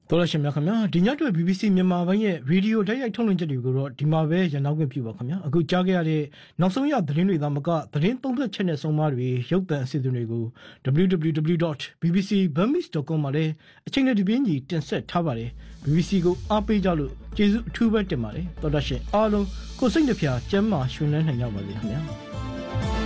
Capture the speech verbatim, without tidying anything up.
တော်ရရှင်များခင်ဗျာဒီညအတွက် B B C မြန်မာပိုင်းရဲ့ရေဒီယိုတိုက်ရိုက်ထုတ်လွှင့်ချက်တွေကိုတော့ဒီမှာပဲရန်နောက်ခွင့်ပြုပါခင်ဗျာအခုကြားခဲ့ရတဲ့နောက်ဆုံးရသတင်းတွေသာမကသတင်းသုံးသပ်ချက်နဲ့ဆုံးမတွေရုပ်သံအစီအစဉ်တွေကို double-u double-u double-u dot b b c burmese dot com မှာလည်းအချိန်နဲ့ဒီပြင်းကြီးတင်ဆက်ထားပါတယ် B B C ကိုအားပေးကြလို့ကျေးဇူးအထူးပဲတင်ပါတယ်တော်ရရှင်အားလုံးကိုစိတ်နှပြကျမ်းမာရွှင်လန်းနိုင်ကြပါစေခင်ဗျာ